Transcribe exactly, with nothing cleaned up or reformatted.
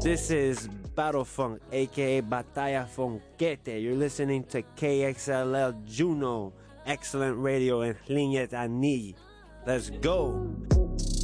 This is Battle Funk, aka Batalla Funkete. You're listening to K X L L Juno, excellent radio en Linget Ani. Let's go!